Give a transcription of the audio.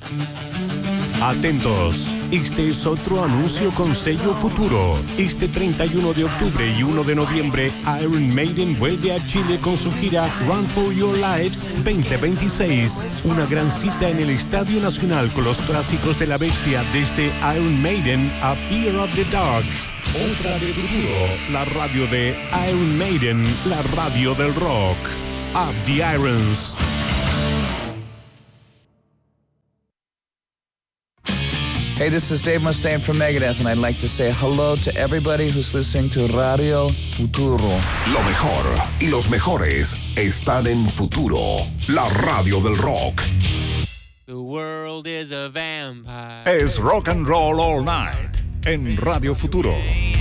Atentos, este es otro anuncio con sello futuro. Este 31 de octubre y 1 de noviembre, Iron Maiden vuelve a Chile con su gira Run for Your Lives 2026. Una gran cita en el Estadio Nacional con los clásicos de la bestia desde Iron Maiden a Fear of the Dark. Otra de futuro, la radio de Iron Maiden, la radio del rock. Up the Irons. Hey, this is Dave Mustaine from Megadeth, and I'd like to say hello to everybody who's listening to Radio Futuro. Lo mejor y los mejores están en Futuro, la radio del rock. The world is a vampire. Es Rock and Roll All Night en Radio Futuro.